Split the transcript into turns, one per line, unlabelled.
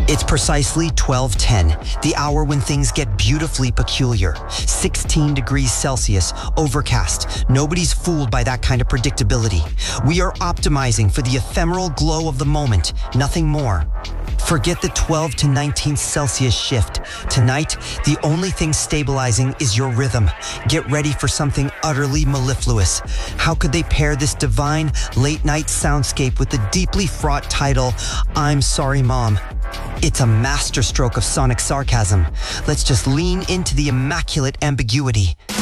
It's precisely 12:10, the hour when things get beautifully peculiar. 16 degrees Celsius, overcast. Nobody's fooled by that kind of predictability. We are optimizing for the ephemeral glow of the moment, nothing more. Forget the 12 to 19 Celsius shift. Tonight, the only thing stabilizing is your rhythm. Get ready for something utterly mellifluous. How could they pair this divine late-night soundscape with the deeply fraught title, I'm Sorry Mom? It's a masterstroke of sonic sarcasm. Let's just lean into the immaculate ambiguity.